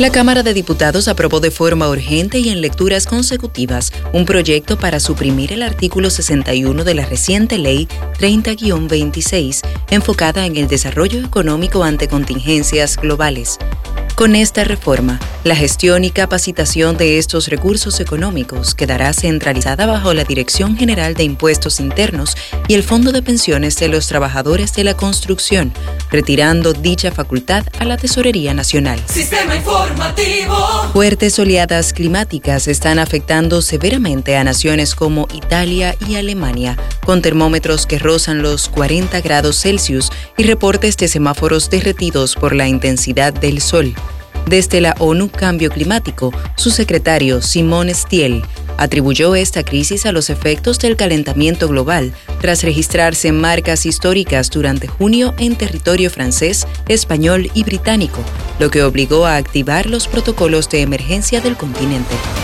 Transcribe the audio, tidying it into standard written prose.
La Cámara de Diputados aprobó de forma urgente y en lecturas consecutivas un proyecto para suprimir el artículo 61 de la reciente Ley 30-26, enfocada en el desarrollo económico ante contingencias globales. Con esta reforma, la gestión y capacitación de estos recursos económicos quedará centralizada bajo la Dirección General de Impuestos Internos y el Fondo de Pensiones de los Trabajadores de la Construcción, retirando dicha facultad a la Tesorería Nacional. Sistema informativo. Fuertes oleadas climáticas están afectando severamente a naciones como Italia y Alemania, con termómetros que rozan los 40 grados Celsius y reportes de semáforos derretidos por la intensidad del sol. Desde la ONU Cambio Climático, su secretario Simon Stiell atribuyó esta crisis a los efectos del calentamiento global, tras registrarse marcas históricas durante junio en territorio francés, español y británico, lo que obligó a activar los protocolos de emergencia del continente.